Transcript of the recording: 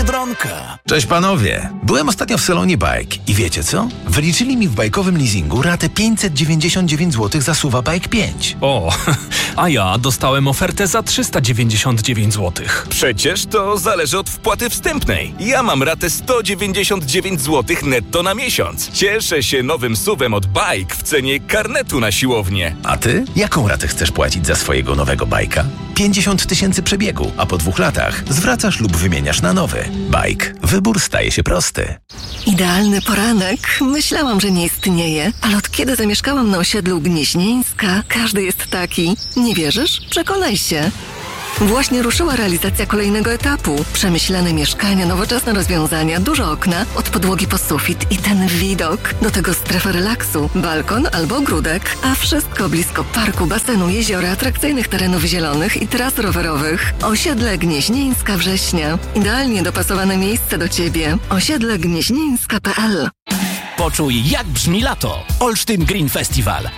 Biedronka. Cześć panowie. Byłem ostatnio w salonie Bike i wiecie co? Wyliczyli mi w bajkowym leasingu ratę 599 zł za SUV Bike 5. O, a ja dostałem ofertę za 399 zł. Przecież to zależy od wpłaty wstępnej. Ja mam ratę 199 zł netto na miesiąc. Cieszę się nowym SUV-em od Bike w cenie karnetu na siłownię. A ty? Jaką ratę chcesz płacić za swojego nowego bajka? 50 000 przebiegu, a po 2 latach zwracasz lub wymieniasz na nowy. Bike. Wybór staje się prosty. Idealny poranek. Myślałam, że nie istnieje, ale od kiedy zamieszkałam na osiedlu Gnieźnieńska, każdy jest taki. Nie wierzysz? Przekonaj się. Właśnie ruszyła realizacja kolejnego etapu. Przemyślane mieszkania, nowoczesne rozwiązania, duże okna, od podłogi po sufit i ten widok. Do tego strefa relaksu, balkon albo ogródek, a wszystko blisko parku, basenu, jeziora, atrakcyjnych terenów zielonych i tras rowerowych. Osiedle Gnieźnieńska Września. Idealnie dopasowane miejsce do Ciebie. osiedlegnieźnieńska.pl. Poczuj, jak brzmi lato. Olsztyn Green Festival.